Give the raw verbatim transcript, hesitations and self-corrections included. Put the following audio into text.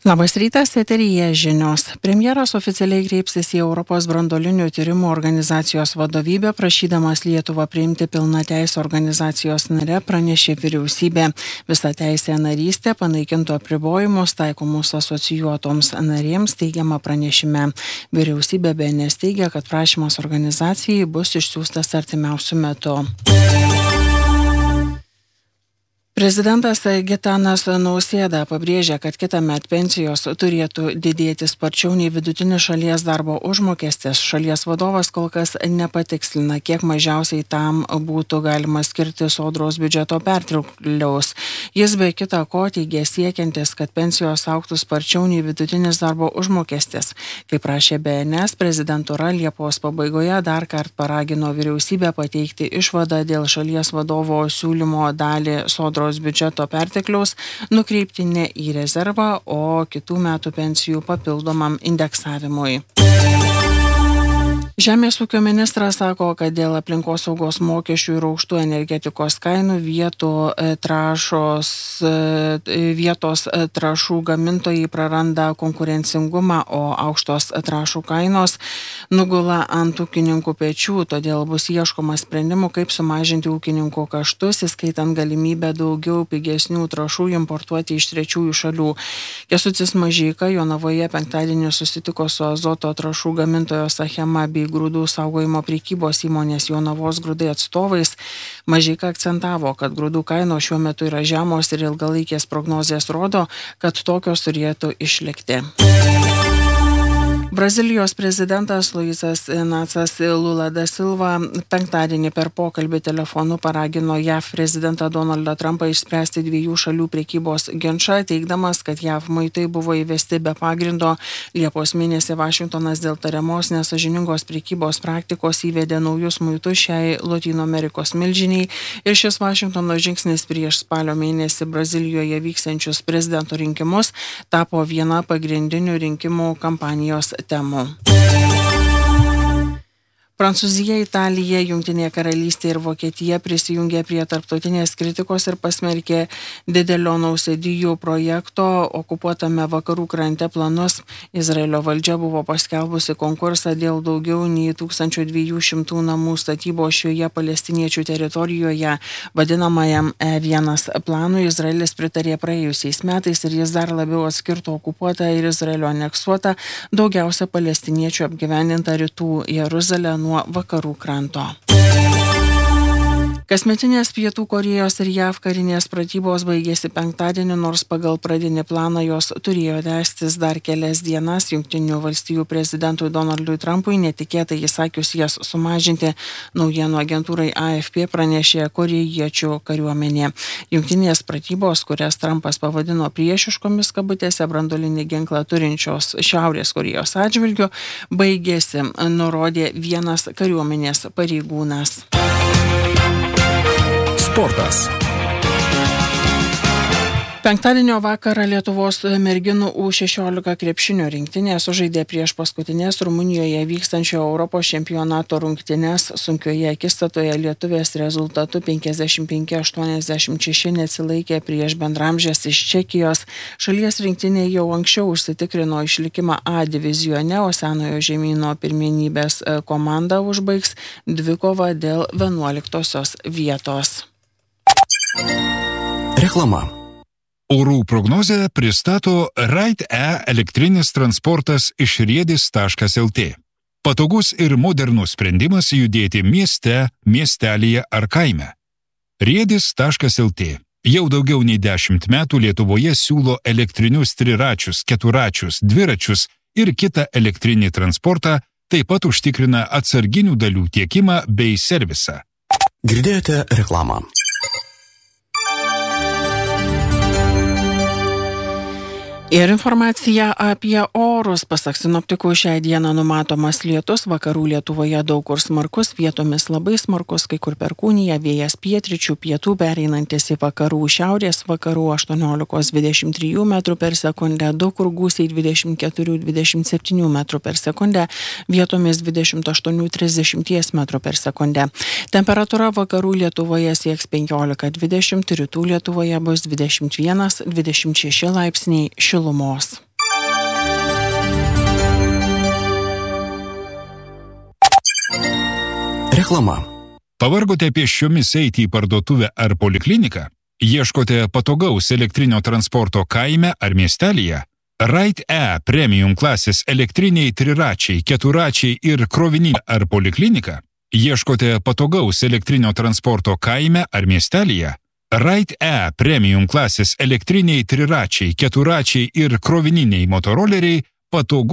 Labas rytas, eteryje žinios. Premjeras oficialiai kreipsis į Europos branduolinių tyrimų organizacijos vadovybę, prašydamas Lietuvą priimti pilnateisę organizacijos nare, pranešė vyriausybė. Visa teisė narystė panaikintų apribojimus taikomus asocijuotoms narėms, teigiama pranešime. Vyriausybė be en es teigia, kad prašymas organizacijai bus išsiųstas artimiausiu metu. Prezidentas Gitanas Nausėda pabrėžia, kad kitąmet pensijos turėtų didėti sparčiau nei vidutinis šalies darbo užmokestis. Šalies vadovas kol kas nepatikslina, kiek mažiausiai tam būtų galima skirti sodros biudžeto pertekliaus. Jis be kita ko teigia siekiantis, kad pensijos augtų sparčiau nei vidutinis darbo užmokestis. Kaip prašė be en es, prezidentūra Liepos pabaigoje dar kart paragino vyriausybę pateikti išvadą dėl šalies vadovo siūlymo dalį sodros biudžeto pertekliaus nukreipti ne į rezervą, o kitų metų pensijų papildomam indeksavimui. Žemės ūkio ministras sako, kad dėl aplinkosaugos mokesčių ir aukštų energetikos kainų vietų trašos, vietos trašų gamintojai praranda konkurencingumą, o aukštos trašų kainos nugula ant ūkininkų pečių, todėl bus ieškoma sprendimų, kaip sumažinti ūkininkų kaštus, įskaitant galimybę daugiau pigesnių trašų importuoti iš trečiųjų šalių. Kęstutis Mažeika Jonavoje penktadienį susitiko su azoto trašų gamintojos Achema bei grūdų saugojimo prekybos įmonės Jonavos grūdai atstovais. Mažeika akcentavo, kad grūdų kainos šiuo metu yra žemos ir ilgalaikės prognozės rodo, kad tokios turėtų išlikti. Brazilijos prezidentas Luisas Inacas Lula da Silva penktadienį per pokalbį telefonu paragino JAV prezidentą Donaldą Trumpą išspręsti dviejų šalių prekybos ginčą, teigdamas, kad JAV muitai buvo įvesti be pagrindo. Liepos mėnesį Vašingtonas dėl tariamos nesąžiningos prekybos praktikos įvedė naujus muitus šiai Lotynų Amerikos milžiniai ir šis Vašingtono žingsnis prieš spalio mėnesį Brazilijoje vyksiančius prezidento rinkimus tapo viena pagrindinių rinkimų kampanijos temų. Prancūzija, Italija, Jungtinė karalystė ir Vokietija prisijungė prie tarptautinės kritikos ir pasmerkė didelio nausėdijų projekto okupuotame vakarų krante planus. Izraelio valdžia buvo paskelbusi konkursą dėl daugiau nei tūkstančio dviejų šimtų namų statybos šioje palestiniečių teritorijoje. Vadinamajam E vienas planui Izraelis pritarė praėjusiais metais ir jis dar labiau atskirto okupuotą ir Izraelio aneksuotą, daugiausia palestiniečių apgyvendintą rytų Jeruzalę nuo vakarų kranto. Kasmetinės Pietų Korėjos ir JAV karinės pratybos baigėsi penktadienį, nors pagal pradinį planą jos turėjo tęstis dar kelias dienas. Jungtinių valstijų prezidentui Donaldui Trumpui netikėtai įsakius jas sumažinti, naujienų agentūrai A F P pranešė korėjiečių kariuomenė. Jungtinės pratybos, kurias Trumpas pavadino priešiškomis kabutėse branduolinį ginklą turinčios Šiaurės Korėjos atžvilgiu, baigėsi, nurodė vienas kariuomenės pareigūnas. Sportas. Penktadienio vakarą Lietuvos merginų U šešiolika krepšinio rinktinė sužaidė prieš paskutinės Rumunijoje vykstančio Europos čempionato rungtynes. Sunkioje akistatoje lietuvės rezultatu penkiasdešimt penki aštuoniasdešimt šeši neatsilaikė prieš bendramžės iš Čekijos. Šalies rinktinė jau anksčiau užsitikrino išlikimą A divizione, o senojo žemyno pirmenybės komanda užbaigs dvikovą dėl vienuoliktosios vietos. Reklama. Orų prognozę pristato Ride-E elektrinis transportas iš riedis taškas el tė. Patogus ir modernus sprendimas judėti mieste, miestelyje ar kaime. riedis taškas el tė jau daugiau nei dešimt metų Lietuvoje siūlo elektrinius triračius, keturačius, dviračius ir kitą elektrinį transportą, taip pat užtikrina atsarginių dalių tiekimą bei servisą. Girdėjote reklamą. Ir informacija apie orus. Pasak sinoptikų, šią dieną numatomas lietus, vakarų Lietuvoje daug kur smarkus, vietomis labai smarkus, kai kur perkūnija, vėjas pietryčių, pietų pereinantis į vakarų, šiaurės vakarų aštuoniolika dvidešimt trijų metrų per sekundę, daug kur gūsiai dvidešimt keturi dvidešimt septyni metrų per sekundę, vietomis dvidešimt aštuoni trisdešimt metrų per sekundę. Temperatūra vakarų Lietuvoje sieks penkiolika dvidešimt, rytų Lietuvoje bus dvidešimt vienas dvidešimt šeši laipsniai šilumos. Reklama. Pavargote pėsčiomis eiti į parduotuvę ar polikliniką? Ieškote patogaus elektrinio transporto kaime ar miestelyje? Ride-E premium klasės elektriniai triračiai, keturačiai ir krovininė ar poliklinika? Ieškote patogaus elektrinio transporto kaime ar miestelyje? Ride-E premium klasės elektriniai triračiai, keturačiai ir krovininiai motoroleriai patogu